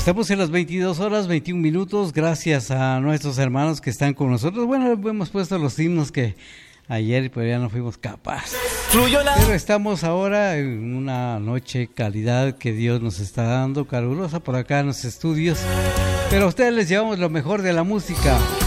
Estamos en las 22 horas 21 minutos, gracias a nuestros hermanos que están con nosotros. Bueno, hemos puesto los himnos que ayer pues ya no fuimos capaces. Pero estamos ahora en una noche calidad que Dios nos está dando, calurosa por acá en los estudios. Pero a ustedes les llevamos lo mejor de la música.